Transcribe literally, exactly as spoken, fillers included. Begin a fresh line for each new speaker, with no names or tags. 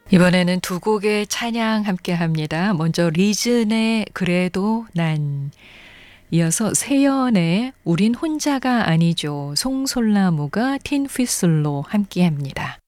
이번에는 두 곡의 찬양 함께 합니다. 먼저 리즌의 그래도 난, 이어서 세연의 우린 혼자가 아니죠. 송솔나무가 틴휘슬로 함께 합니다.